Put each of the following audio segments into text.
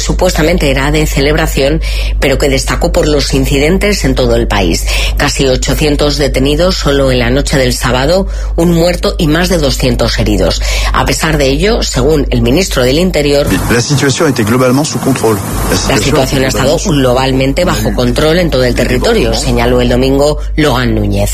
supuestamente era de celebración, pero que destacó por los incidentes en todo el país. Casi 800 detenidos solo en la noche del sábado, un muerto y más de 200 heridos. A pesar de ello, según el ministro del Interior, la situación ha estado globalmente bajo control en todo el territorio, señaló el domingo Logan Núñez.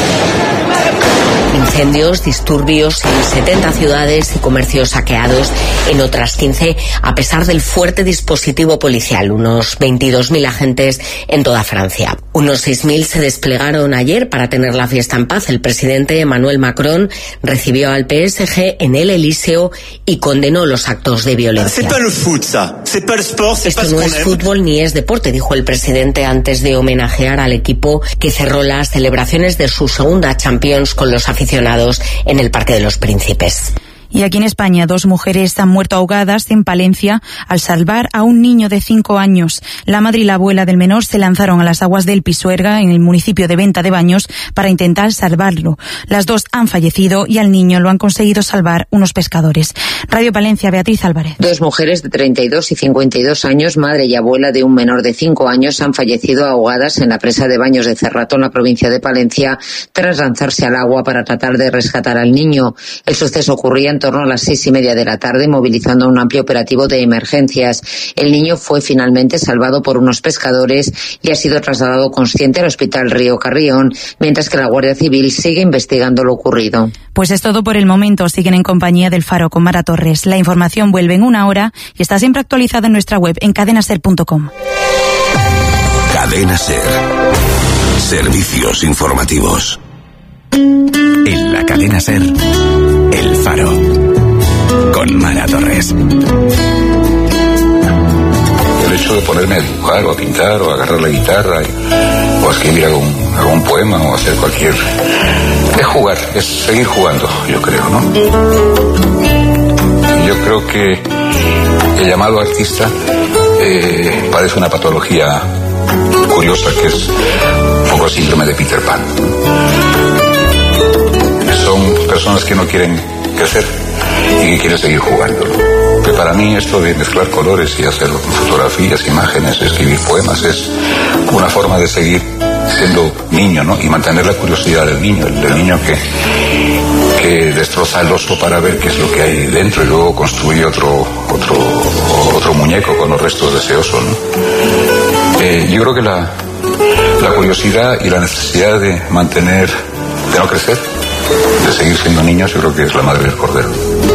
Incendios, disturbios en 70 ciudades y comercios saqueados en otras 15, a pesar del fuerte dispositivo policial, unos 22.000 agentes en toda Francia. Unos 6.000 se desplegaron ayer para tener la fiesta en paz. El presidente Emmanuel Macron recibió al PSG en el Elíseo y condenó los actos de violencia. Esto no es fútbol ni es deporte, dijo el presidente antes de homenajear al equipo que cerró las celebraciones de su segunda Champions con los aficionados en el Parque de los Príncipes. Y aquí en España, 2 mujeres han muerto ahogadas en Palencia al salvar a un niño de 5 años. La madre y la abuela del menor se lanzaron a las aguas del Pisuerga, en el municipio de Venta de Baños, para intentar salvarlo. Las 2 han fallecido y al niño lo han conseguido salvar unos pescadores. Radio Palencia, Beatriz Álvarez. 2 mujeres de 32 y 52 años, madre y abuela de un menor de 5 años, han fallecido ahogadas en la presa de Baños de Cerrato, en la provincia de Palencia, tras lanzarse al agua para tratar de rescatar al niño. El suceso ocurría en torno a las 6:30 de la tarde, movilizando un amplio operativo de emergencias. El niño fue finalmente salvado por unos pescadores y ha sido trasladado consciente al Hospital Río Carrión, mientras que la Guardia Civil sigue investigando lo ocurrido. Pues es todo por el momento. Siguen en compañía del Faro con Mara Torres. La información vuelve en 1 hora y está siempre actualizada en nuestra web en cadenaser.com. Cadena Ser. Servicios informativos. En la Cadena Ser, El Faro, con Mara Torres. El hecho de ponerme a dibujar o a pintar o a agarrar la guitarra o a escribir algún poema o hacer cualquier... es jugar, es seguir jugando, yo creo, ¿no? Yo creo que el llamado artista padece una patología curiosa que es un poco el síndrome de Peter Pan. Son personas que no quieren crecer y que quieren seguir jugando, ¿no? Que para mí esto de mezclar colores y hacer fotografías, imágenes, escribir poemas es una forma de seguir siendo niño, ¿no? Y mantener la curiosidad del niño que destroza el oso para ver qué es lo que hay dentro y luego construye otro muñeco con los restos de ese oso, ¿no? Yo creo que la curiosidad y la necesidad de no crecer, de seguir siendo niños, yo creo que es la madre del cordero.